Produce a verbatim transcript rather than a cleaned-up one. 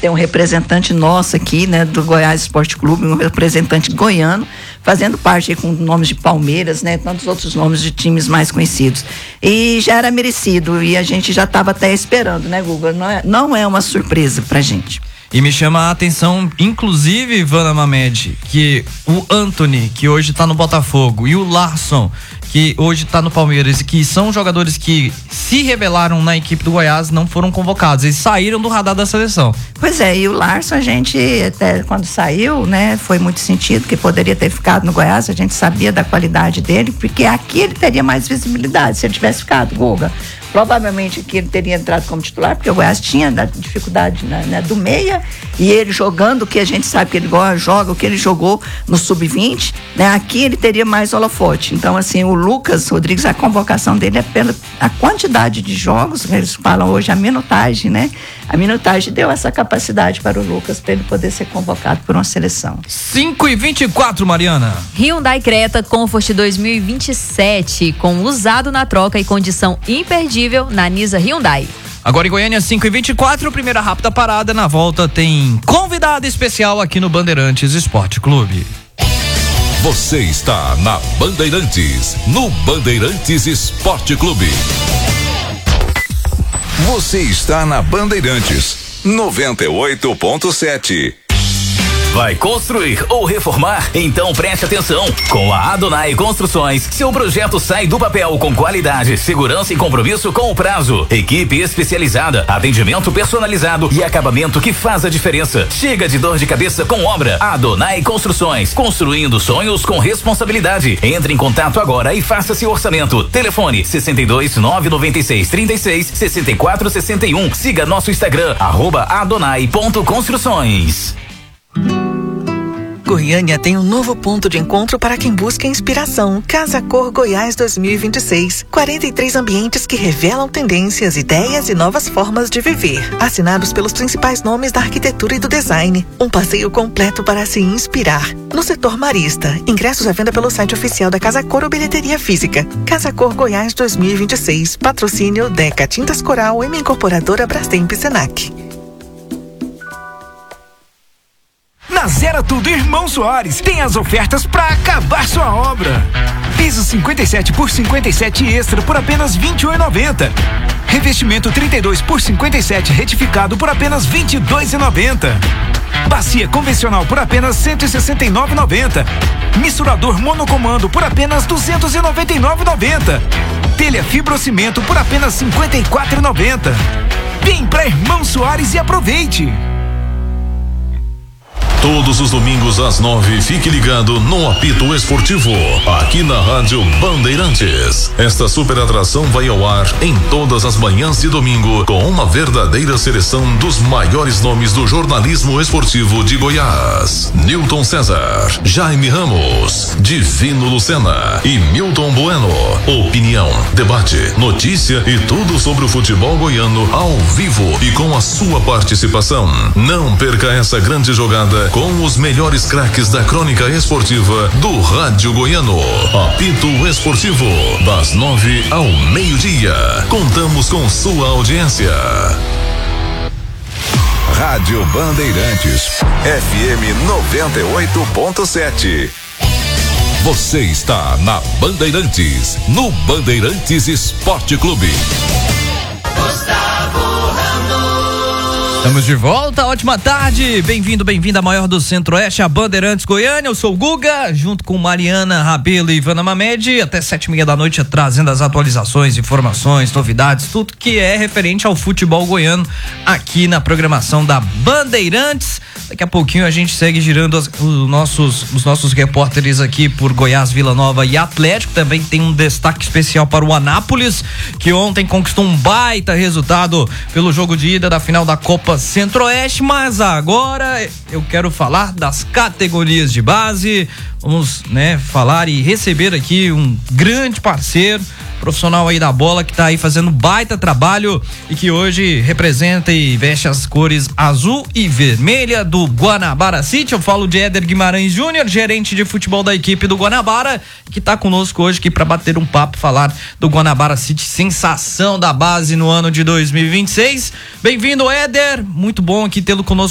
tem um representante nosso aqui, né, do Goiás Esporte Clube, um representante goiano, fazendo parte aí com nomes de Palmeiras, né, tantos outros nomes de times mais conhecidos. E já era merecido, e a gente já estava até esperando, né, Guga? Não é, não é uma surpresa pra gente. E me chama a atenção, inclusive, Ivana Mamed, que o Anthony, que hoje tá no Botafogo, e o Larson, que hoje tá no Palmeiras, e que são jogadores que se revelaram na equipe do Goiás, não foram convocados, eles saíram do radar da seleção. Pois é, e o Larson, a gente, até quando saiu, né, foi muito sentido que poderia ter ficado no Goiás, a gente sabia da qualidade dele, porque aqui ele teria mais visibilidade, se ele tivesse ficado, Guga. Provavelmente aqui ele teria entrado como titular, porque o Goiás tinha dificuldade, né, né, do meia, e ele jogando o que a gente sabe que ele joga, o que ele jogou no sub vinte, né, aqui ele teria mais holofote. Então, assim, o Lucas Rodrigues, a convocação dele é pela a quantidade de jogos, eles falam hoje a minutagem, né? A minutagem deu essa capacidade para o Lucas, para ele poder ser convocado por uma seleção. cinco e vinte e quatro, Mariana. Hyundai Creta Comfort dois mil e vinte e sete, com usado na troca e condição imperdível na Nisa Hyundai. Agora em Goiânia, cinco e vinte e quatro, primeira rápida parada. Na volta tem convidado especial aqui no Bandeirantes Esporte Clube. Você está na Bandeirantes, no Bandeirantes Esporte Clube. Você está na Bandeirantes noventa e oito ponto sete. Vai construir ou reformar? Então preste atenção. Com a Adonai Construções, seu projeto sai do papel com qualidade, segurança e compromisso com o prazo. Equipe especializada, atendimento personalizado e acabamento que faz a diferença. Chega de dor de cabeça com obra. Adonai Construções, construindo sonhos com responsabilidade. Entre em contato agora e faça seu orçamento. Telefone sessenta e dois, nove noventa e seis, trinta e seis, sessenta e quatro, sessenta e um. Siga nosso Instagram, arroba adonai ponto construções. Goiânia tem um novo ponto de encontro para quem busca inspiração. Casa Cor Goiás dois mil e vinte e seis. quarenta e três ambientes que revelam tendências, ideias e novas formas de viver. Assinados pelos principais nomes da arquitetura e do design. Um passeio completo para se inspirar. No setor marista, ingressos à venda pelo site oficial da Casa Cor ou bilheteria física. Casa Cor Goiás dois mil e vinte e seis. Patrocínio Deca Tintas Coral, M Incorporadora, Brastemp e Senac. Na Zera Tudo Irmão Soares tem as ofertas para acabar sua obra. Piso cinquenta e sete por cinquenta e sete extra por apenas vinte e um reais e noventa centavos. Revestimento trinta e dois por cinquenta e sete retificado por apenas vinte e dois reais e noventa centavos. Bacia convencional por apenas cento e sessenta e nove reais e noventa centavos. Misturador monocomando por apenas duzentos e noventa e nove reais e noventa centavos. Telha fibrocimento por apenas cinquenta e quatro reais e noventa centavos. Vem pra Irmão Soares e aproveite! Todos os domingos às nove, fique ligado no Apito Esportivo, aqui na Rádio Bandeirantes. Esta super atração vai ao ar em todas as manhãs de domingo, com uma verdadeira seleção dos maiores nomes do jornalismo esportivo de Goiás. Newton César, Jaime Ramos, Divino Lucena e Milton Bueno. Opinião, debate, notícia e tudo sobre o futebol goiano ao vivo e com a sua participação. Não perca essa grande jogada com os melhores craques da crônica esportiva do Rádio Goiano. Apito Esportivo, das nove ao meio-dia. Contamos com sua audiência. Rádio Bandeirantes, F M noventa e oito ponto sete. Você está na Bandeirantes, no Bandeirantes Esporte Clube. Estamos de volta, ótima tarde, bem-vindo, bem-vinda à maior do Centro-Oeste, a Bandeirantes Goiânia. Eu sou o Guga, junto com Mariana Rabelo e Ivana Mamed, até sete e meia da noite, trazendo as atualizações, informações, novidades, tudo que é referente ao futebol goiano aqui na programação da Bandeirantes. Daqui a pouquinho a gente segue girando as, os, nossos, os nossos repórteres aqui por Goiás, Vila Nova e Atlético. Também tem um destaque especial para o Anápolis, que ontem conquistou um baita resultado pelo jogo de ida da final da Copa Centro-Oeste, mas agora eu quero falar das categorias de base. Vamos, né, falar e receber aqui um grande parceiro, profissional aí da bola, que tá aí fazendo baita trabalho e que hoje representa e veste as cores azul e vermelha do Guanabara City. Eu falo de Éder Guimarães Júnior, gerente de futebol da equipe do Guanabara, que tá conosco hoje aqui para bater um papo, falar do Guanabara City, sensação da base no ano de dois mil e vinte e seis. Bem-vindo, Éder, muito bom aqui tê-lo conosco